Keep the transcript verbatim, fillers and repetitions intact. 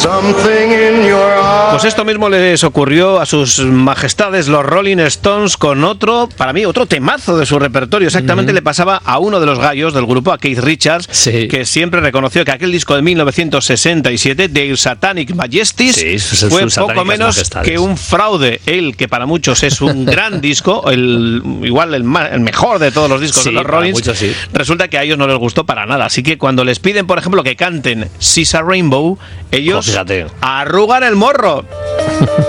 Pues esto mismo les ocurrió a sus majestades los Rolling Stones con otro, para mí, otro temazo de su repertorio. Exactamente, mm. le pasaba a uno de los gallos del grupo, a Keith Richards, sí. que siempre reconoció que aquel disco de mil novecientos sesenta y siete, Their Satanic Majesties, sí, fue poco menos majestades. que un fraude. Él, que para muchos es un gran disco, el igual el, más, el mejor de todos los discos sí, de los Rollins, muchos, sí. resulta que a ellos no les gustó para nada. Así que cuando les piden, por ejemplo, que canten She's a Rainbow, ellos oh, arrugan el morro.